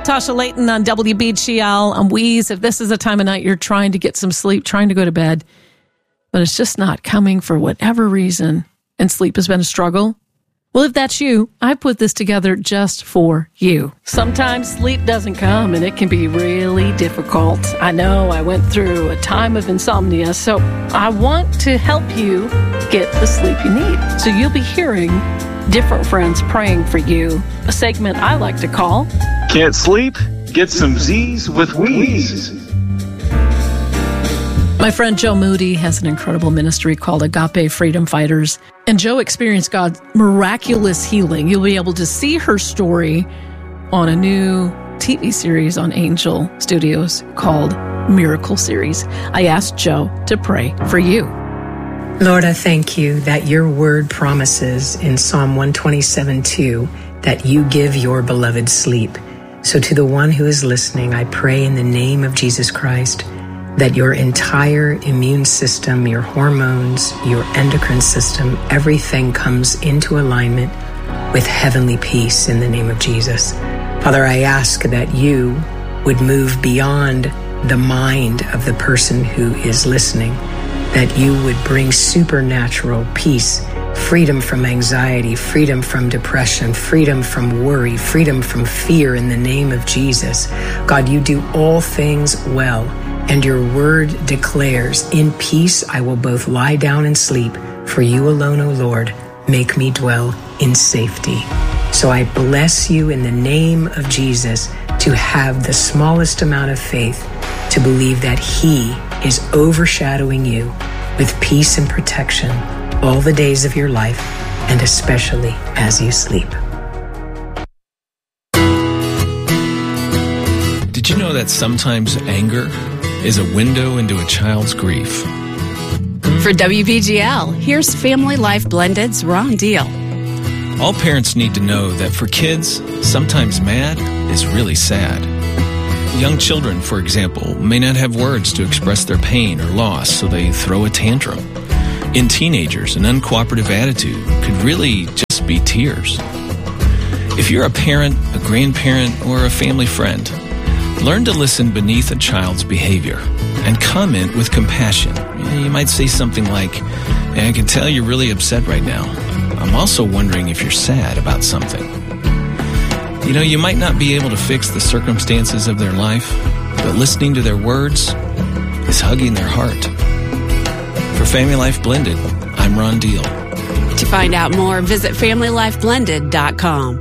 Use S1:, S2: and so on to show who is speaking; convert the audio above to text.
S1: Tasha Layton on WBGL. I'm Wheeze. If this is a time of night you're trying to get some sleep, trying to go to bed, but it's just not coming for whatever reason, and sleep has been a struggle, well, if that's you, I put this together just for you. Sometimes sleep doesn't come, and it can be really difficult. I know I went through a time of insomnia, so I want to help you get the sleep you need. So you'll be hearing different friends praying for you, a segment I like to call
S2: Can't Sleep? Get some Z's with Wheeze.
S1: My friend Joe Moody has an incredible ministry called Agape Freedom Fighters, and Joe experienced God's miraculous healing. You'll be able to see her story on a new TV series on Angel Studios called Miracle Series. I asked Joe to pray for you.
S3: Lord, I thank you that your word promises in Psalm 127:2 that you give your beloved sleep. So to the one who is listening, I pray in the name of Jesus Christ that your entire immune system, your hormones, your endocrine system, everything comes into alignment with heavenly peace in the name of Jesus. Father, I ask that you would move beyond the mind of the person who is listening, that you would bring supernatural peace, freedom from anxiety, freedom from depression, freedom from worry, freedom from fear in the name of Jesus. God, you do all things well. And your word declares, in peace I will both lie down and sleep, for you alone, O Lord, make me dwell in safety. So I bless you in the name of Jesus to have the smallest amount of faith to believe that he is overshadowing you with peace and protection all the days of your life, and especially as you sleep.
S4: Did you know that sometimes anger is a window into a child's grief?
S5: For WBGL, here's Family Life Blended's Ron Deal.
S4: All parents need to know that for kids, sometimes mad is really sad. Young children, for example, may not have words to express their pain or loss, so they throw a tantrum. In teenagers, an uncooperative attitude could really just be tears. If you're a parent, a grandparent, or a family friend, learn to listen beneath a child's behavior and comment with compassion. You might say something like, I can tell you're really upset right now. I'm also wondering if you're sad about something. You know, you might not be able to fix the circumstances of their life, but listening to their words is hugging their heart. For Family Life Blended, I'm Ron Deal.
S5: To find out more, visit FamilyLifeBlended.com.